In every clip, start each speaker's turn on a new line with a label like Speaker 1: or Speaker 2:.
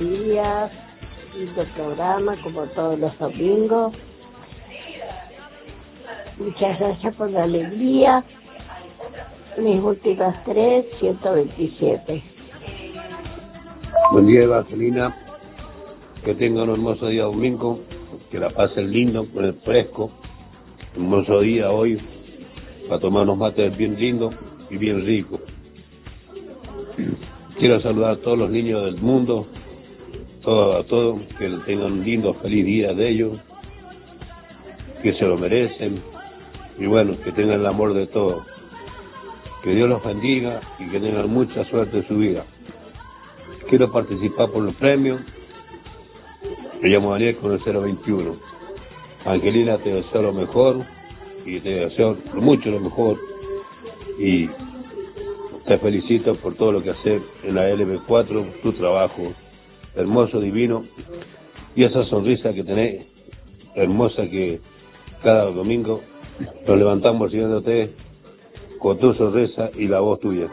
Speaker 1: días, lindo programa como todos los domingos. Muchas gracias por la alegría. Mis últimas 127.
Speaker 2: Buen día, Evangelina. Que tengan un hermoso día domingo, que la pasen lindo, con el fresco. Un hermoso día hoy, para tomar unos mates bien lindos y bien ricos. Quiero saludar a todos los niños del mundo, a todos, que tengan un lindo, feliz día de ellos, que se lo merecen, y bueno, que tengan el amor de todos. Que Dios los bendiga y que tengan mucha suerte en su vida. Quiero participar por los premios. Me llamo Daniel con el 021. Angelina, te deseo lo mejor y te deseo mucho lo mejor y te felicito por todo lo que haces en la LB4, tu trabajo hermoso, divino, y esa sonrisa que tenés, hermosa, que cada domingo nos levantamos siguiéndote con tu sonrisa y la voz tuya.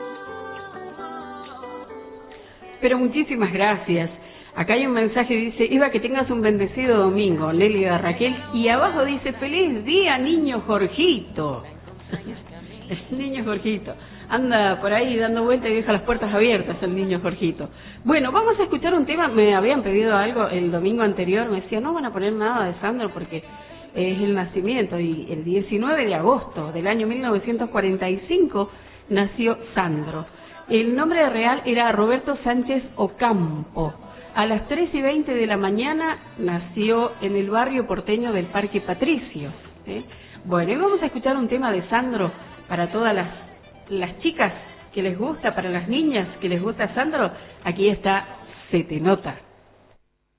Speaker 3: Pero muchísimas gracias. Acá hay un mensaje que dice: Eva, que tengas un bendecido domingo, Lelia Raquel, y abajo dice: feliz día, niño Jorgito. El niño Jorgito anda por ahí dando vueltas y deja las puertas abiertas, el niño Jorgito. Bueno, vamos a escuchar un tema. Me habían pedido algo el domingo anterior, me decía: no van a poner nada de Sandro porque es el nacimiento, y el 19 de agosto del año 1945 nació Sandro. El nombre real era Roberto Sánchez Ocampo. A las 3:20 de la mañana nació en el barrio porteño del Parque Patricios. Bueno, y vamos a escuchar un tema de Sandro para todas las chicas que les gusta, para las niñas que les gusta Sandro. Aquí está Se te nota.